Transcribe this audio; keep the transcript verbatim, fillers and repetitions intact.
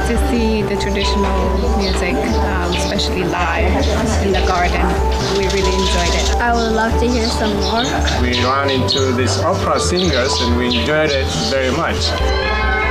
to see the traditional music, um, especially live in the garden. We really enjoyed it. I would love to hear some more. We ran into these opera singers and we enjoyed it very much.